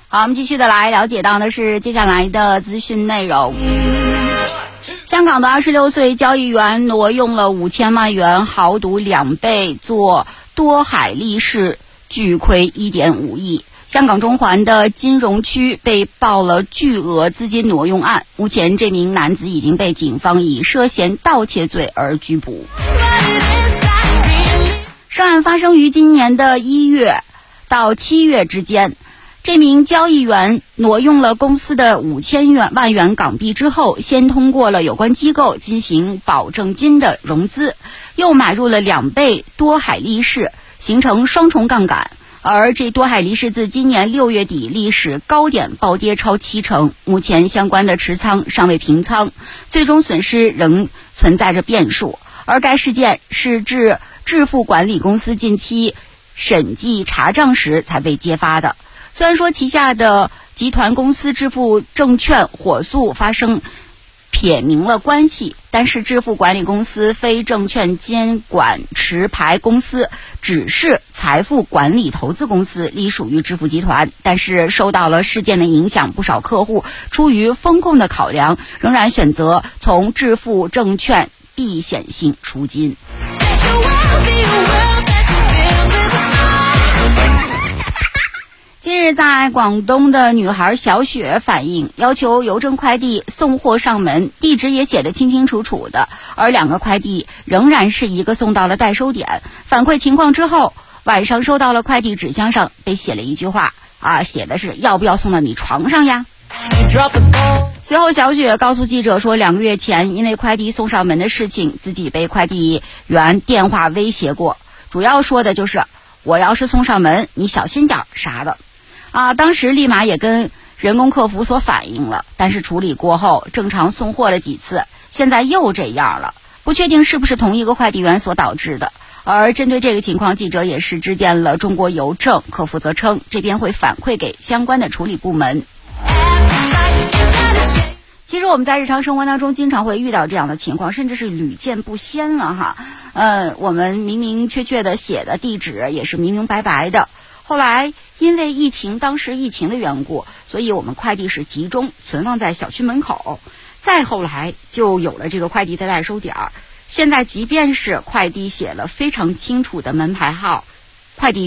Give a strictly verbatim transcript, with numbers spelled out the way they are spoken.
好，我们继续的来了解到的是接下来的资讯内容。香港的二十六岁交易员挪用了五千万元，豪赌两倍做多海利市，巨亏一点五亿。香港中环的金融区被爆了巨额资金挪用案，目前这名男子已经被警方以涉嫌盗窃罪而拘捕。涉案发生于今年的一月到七月之间，这名交易员挪用了公司的五千万元港币之后，先通过了有关机构进行保证金的融资，又买入了两倍多海利市，形成双重杠杆。而这多海利市自今年六月底历史高点暴跌超七成，目前相关的持仓尚未平仓，最终损失仍存在着变数。而该事件是至致富管理公司近期审计查账时才被揭发的。虽然说旗下的集团公司致富证券火速发生撇明了关系，但是致富管理公司非证券监管持牌公司，只是财富管理投资公司，隶属于致富集团。但是受到了事件的影响，不少客户出于风控的考量，仍然选择从致富证券避险性出金。近日在广东的女孩小雪反映，要求邮政快递送货上门，地址也写得清清楚楚的，而两个快递仍然是一个送到了代收点。反馈情况之后，晚上收到了快递纸箱上被写了一句话啊，写的是要不要送到你床上呀。随后小雪告诉记者说，两个月前因为快递送上门的事情，自己被快递员电话威胁过，主要说的就是我要是送上门你小心点啥的啊。当时立马也跟人工客服所反映了，但是处理过后正常送货了几次，现在又这样了，不确定是不是同一个快递员所导致的。而针对这个情况，记者也是致电了中国邮政，客服则称这边会反馈给相关的处理部门。其实我们在日常生活当中经常会遇到这样的情况，甚至是屡见不鲜了哈。呃，我们明明确确的写的地址也是明明白白的，后来因为疫情，当时疫情的缘故，所以我们快递是集中存放在小区门口，再后来就有了这个快递的代收点。现在即便是快递写了非常清楚的门牌号，快递